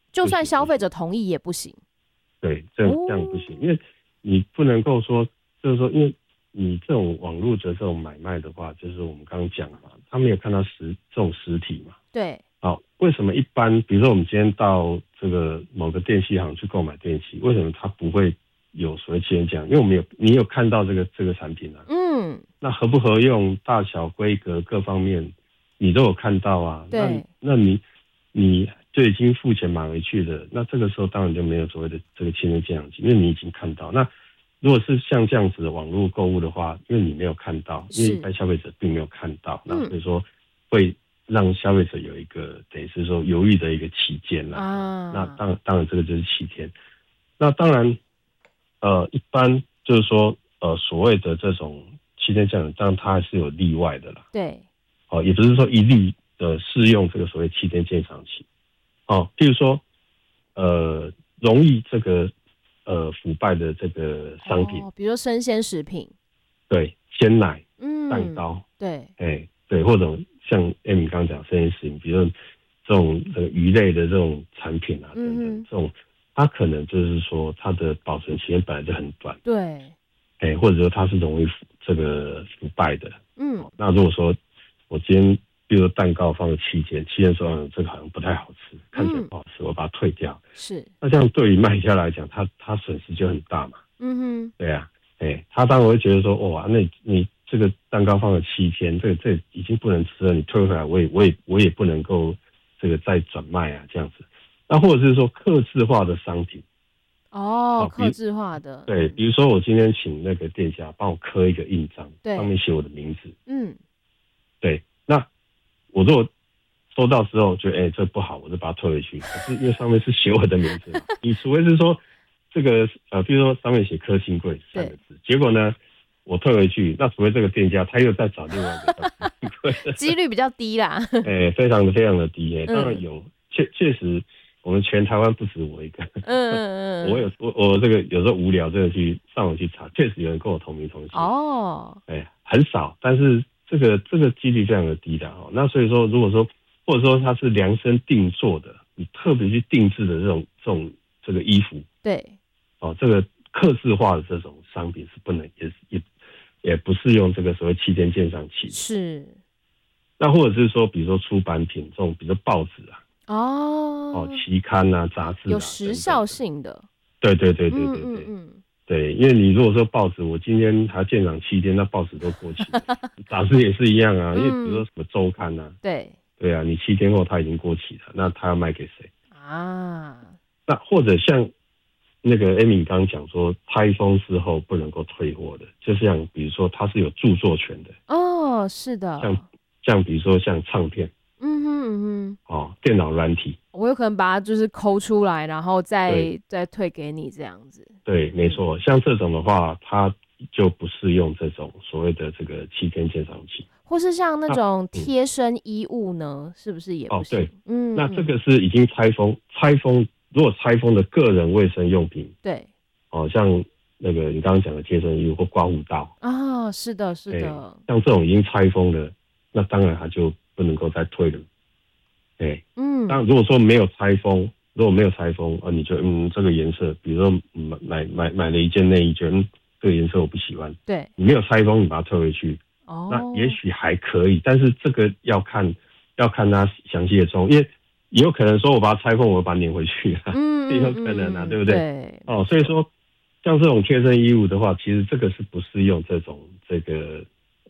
就算消费者同意也不行。 对，这样不行，因为你不能够说，就是说，因为你这种网络的这种买卖的话，就是我们刚刚讲嘛，他没有看到这种实体嘛。 对。 好，为什么一般，比如说我们今天到这个某个电器行去购买电器，为什么它不会有所谓期限价？因为你有看到这个产品啊，那合不合用、大小、规格各方面，你都有看到啊。 对， 那你就已经付钱买回去了，那这个时候当然就没有所谓的这个期限鉴赏期，因为你已经看到。那如果是像这样子的网络购物的话，因为你没有看到，因为一般消费者并没有看到，那所以说会让消费者有一个等于是说犹豫的一个期间啦。那当然这个就是7天。那当然，一般就是说所谓的这种7天鉴赏，当然它还是有例外的啦。 对。 也不是说一律的适用这个所谓7天鉴赏期。譬如说，容易这个腐败的这个商品， 比如说生鲜食品， 对，鲜奶、蛋糕， 对， 对，或者像 Amy 刚刚讲生鲜食品，比如说这种鱼类的这种产品啊等等，这种它可能就是说它的保存期间本来就很短， 对， 或者说它是容易这个腐败的，那如果说我今天比如说蛋糕放了7天说这个好像不太好吃，看起来不好吃，我把它退掉。 是， 那这样对于卖家来讲，他损失就很大嘛。对啊，他当然会觉得说，哇，那你这个蛋糕放了7天，这已经不能吃了，你退回来，我也不能够这个再转卖啊，这样子。那或者是说客制化的商品， 客制化的， 对，比如说我今天请那个店家帮我刻一个印章，上面写我的名字，对，那我如果收到之后觉得这不好，我就把它退回去。可是因为上面是写我的名字嘛，你除非是说这个比如说上面写柯新贵3个字，结果呢我退回去，那除非这个店家他又再找另外一个叫柯新贵的， 几率比较低啦。 非常的低。当然有，确实我们全台湾不止我一个。我这个有时候无聊，真的去上网去查，确实有人跟我同名同姓。很少，但是这个几率非常的低的。那所以说，如果说或者说它是量身定做的，你特别去定制的这个衣服， 对， 这个客制化的这种商品是不能，也不适用这个所谓7天鉴赏期。 是。 那或者是说，比如说出版品这种，比如说报纸啊，期刊啊、杂志啊， 有时效性的。 对。对，因为你如果说报纸，我今天还鉴赏7天，那报纸都过期了。杂志也是一样啊，因为比如说什么周刊啊，对啊，你7天后它已经过期了，那他要卖给谁啊？那或者像那个 Amy 刚刚讲说，拆封之后不能够退货的，就像比如说它是有著作权的。 是的。 像比如说像唱片，电脑软体， 我有可能把它就是抠出来，然后再退给你这样子。 对，没错，像这种的话，它就不适用这种所谓的这个7天鉴赏期。 或是像那种贴身衣物呢，是不是也不行？ 对，那这个是已经拆封，如果拆封的个人卫生用品， 对， 像那个你刚刚讲的贴身衣物或刮胡刀是的， 像这种已经拆封的，那当然它就不能够再退了。但如果说没有拆封，你就这个颜色，比如说买了一件内衣，觉得这个颜色我不喜欢， 对， 你没有拆封，你把它退回去，那也许还可以，但是这个要看它详细的状况，因为也有可能说我把它拆封，我把它粘回去也有可能啊，对不对？ 对。 所以说像这种贴身衣物的话，其实这个是不适用这个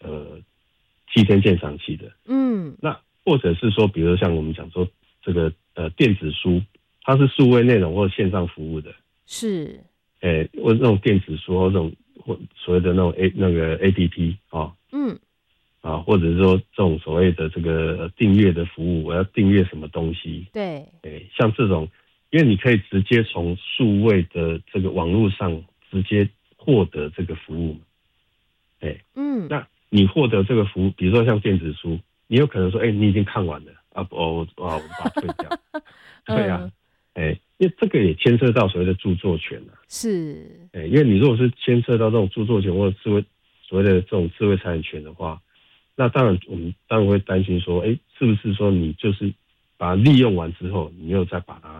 7天鉴赏期的。那或者是说，比如像我们讲说这个电子书，它是数位内容或线上服务的， 是， 或那种电子书或这种或所谓的那种那个 APP 或者是说这种所谓的这个订阅的服务，我要订阅什么东西， 对， 像这种，因为你可以直接从数位的这个网络上直接获得这个服务，那你获得这个服务，比如说像电子书，你有可能说，你已经看完了我把它退掉，对啊，因为这个也牵涉到所谓的著作权是， 因为你如果是牵涉到这种著作权或者所谓的这种智慧财产权的话，那当然我们当然会担心说，是不是说你就是把它利用完之后，你又再把它